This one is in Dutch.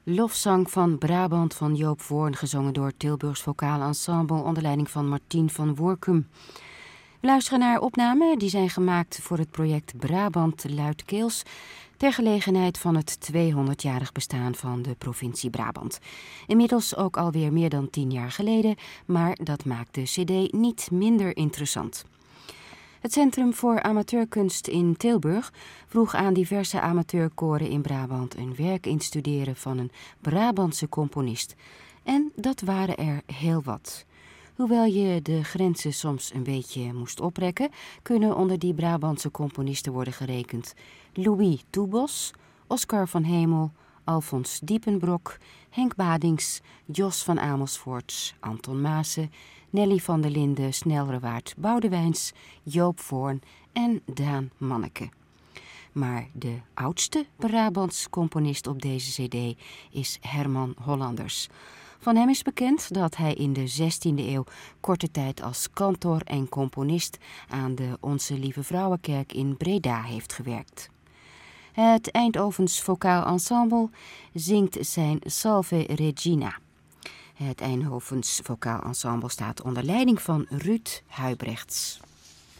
Lofzang van Brabant van Joop Voorn, gezongen door Tilburgs Vocaal Ensemble onder leiding van Martien van Woerkum. We luisteren naar opnamen die zijn gemaakt voor het project Brabant Luidkeels ter gelegenheid van het 200-jarig bestaan van de provincie Brabant. Inmiddels ook alweer meer dan 10 jaar geleden, maar dat maakt de cd niet minder interessant. Het Centrum voor Amateurkunst in Tilburg vroeg aan diverse amateurkoren in Brabant een werk instuderen van een Brabantse componist. En dat waren er heel wat. Hoewel je de grenzen soms een beetje moest oprekken, kunnen onder die Brabantse componisten worden gerekend Louis Toebos, Oscar van Hemel, Alfons Diepenbrok, Henk Badings, Jos van Amersfoort, Anton Maassen, Nelly van der Linden, Snelrewaard Boudewijns, Joop Voorn en Daan Manneke. Maar de oudste Brabants componist op deze cd is Herman Hollanders. Van hem is bekend dat hij in de 16e eeuw korte tijd als kantor en componist aan de Onze Lieve Vrouwenkerk in Breda heeft gewerkt. Het Eindhovens Vocaal Ensemble zingt zijn Salve Regina. Het Eindhovens Vocaal Ensemble staat onder leiding van Ruud Huybrechts.